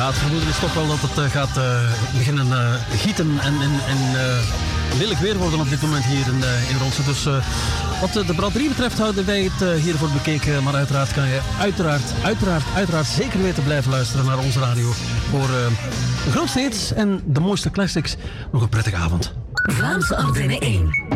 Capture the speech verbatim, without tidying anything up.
Ja, het vermoeden is toch wel dat het uh, gaat uh, beginnen uh, gieten en, en, en uh, lelijk weer worden op dit moment hier in, uh, in Ronsen. Dus uh, wat uh, de braderie betreft houden wij het uh, hiervoor bekeken. Maar uiteraard kan je uiteraard, uiteraard, uiteraard zeker weten blijven luisteren naar onze radio. Voor uh, de grootste hits en de mooiste classics. Nog een prettige avond. Vlaamse Antenne één.